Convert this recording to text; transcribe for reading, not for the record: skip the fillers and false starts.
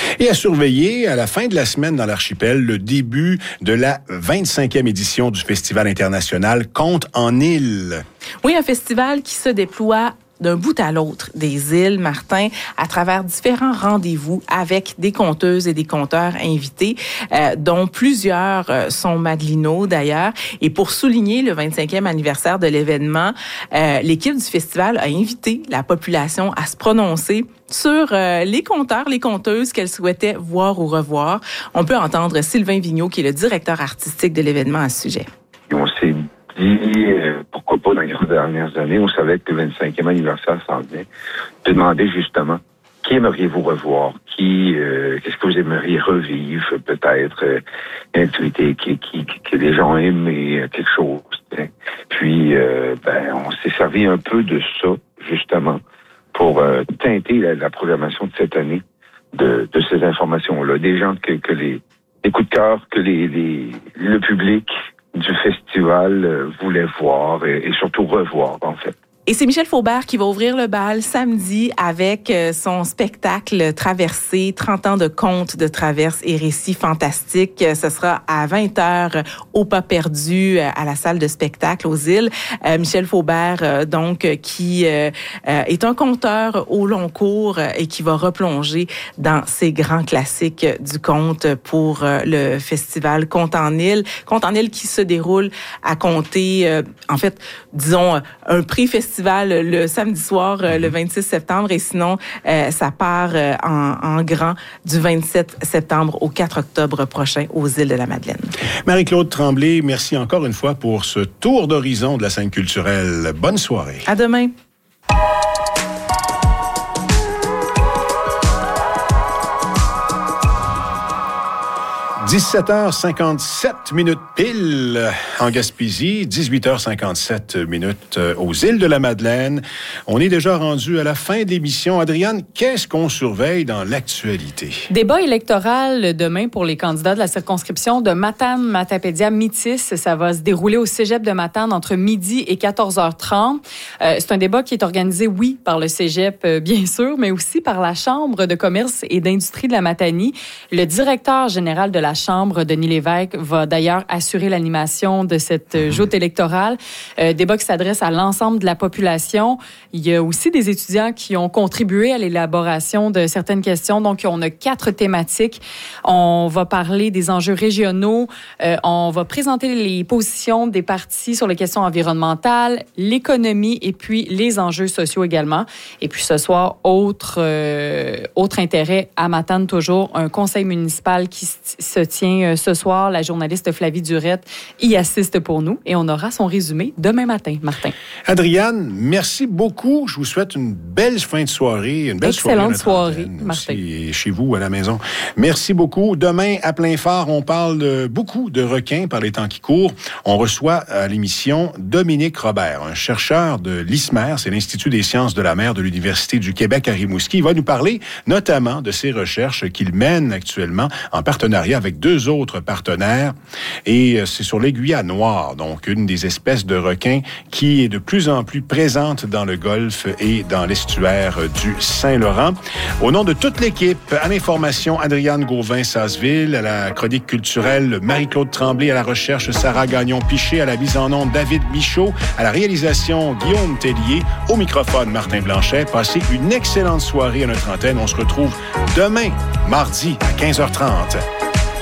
Et à surveiller, à la fin de la semaine dans l'archipel, le début de la 25e édition du Festival international Contes en île. Oui, un festival qui se déploie d'un bout à l'autre des îles, Martin, à travers différents rendez-vous avec des conteuses et des conteurs invités, dont plusieurs sont Madelino d'ailleurs. Et pour souligner le 25e anniversaire de l'événement, l'équipe du festival a invité la population à se prononcer sur les conteurs, les conteuses qu'elle souhaitait voir ou revoir. On peut entendre Sylvain Vigneault, qui est le directeur artistique de l'événement à ce sujet. On s'est dit, pourquoi pas, dans les dernières années, on savait que le 25e anniversaire s'en venait, de demander justement, qui aimeriez-vous revoir? Qu'est-ce que vous aimeriez revivre, peut-être, une activité que les gens aiment quelque chose. Puis, on s'est servi un peu de ça, justement, pour teinter la programmation de cette année de ces informations-là. Des gens que les coups de cœur, que le public du festival voulait voir et surtout revoir, en fait. Et c'est Michel Faubert qui va ouvrir le bal samedi avec son spectacle Traversée, 30 ans de contes de traverse et récits fantastiques. Ce sera à 20h au Pas perdu à la salle de spectacle aux îles. Michel Faubert, donc, qui est un conteur au long cours et qui va replonger dans ces grands classiques du conte pour le festival Contes en île. Contes en île qui se déroule à compter, disons, un pré-festival le samedi soir, le 26 septembre, et sinon, ça part en grand du 27 septembre au 4 octobre prochain aux îles de la Madeleine. Marie-Claude Tremblay, merci encore une fois pour ce tour d'horizon de la scène culturelle. Bonne soirée. À demain. 17h57 minutes pile en Gaspésie, 18h57 aux îles de la Madeleine. On est déjà rendu à la fin de l'émission. Adriane, qu'est-ce qu'on surveille dans l'actualité? Débat électoral demain pour les candidats de la circonscription de Matane-Matapédia-Métis. Ça va se dérouler au cégep de Matane entre midi et 14h30. C'est un débat qui est organisé, oui, par le cégep, bien sûr, mais aussi par la Chambre de commerce et d'industrie de la Matanie. Le directeur général de la Chambre, Denis Lévesque, va d'ailleurs assurer l'animation de cette joute électorale. Débat qui s'adresse à l'ensemble de la population. Il y a aussi des étudiants qui ont contribué à l'élaboration de certaines questions. Donc, on a 4 thématiques. On va parler des enjeux régionaux. On va présenter les positions des partis sur les questions environnementales, l'économie et puis les enjeux sociaux également. Et puis ce soir, autre intérêt à Matane toujours, un conseil municipal qui se tient ce soir. La journaliste Flavie Durette y assiste pour nous et on aura son résumé demain matin, Martin. Adriane, merci beaucoup. Je vous souhaite une belle fin de soirée. Une belle excellente soirée, Martin. Et chez vous, à la maison. Merci beaucoup. Demain, à plein phare, on parle beaucoup de requins par les temps qui courent. On reçoit à l'émission Dominique Robert, un chercheur de l'ISMER, c'est l'Institut des sciences de la mer de l'Université du Québec à Rimouski. Il va nous parler notamment de ses recherches qu'il mène actuellement en partenariat avec 2 autres partenaires. Et c'est sur l'aiguillat noir, donc une des espèces de requins qui est de plus en plus présente dans le Golfe et dans l'estuaire du Saint-Laurent. Au nom de toute l'équipe, à l'information, Adriane Gauvin-Sasseville, à la chronique culturelle, Marie-Claude Tremblay, à la recherche, Sarah Gagnon-Piché, à la mise en onde, David Michaud, à la réalisation, Guillaume Tellier, au microphone, Martin Blanchet. Passez une excellente soirée à notre antenne. On se retrouve demain, mardi, à 15h30.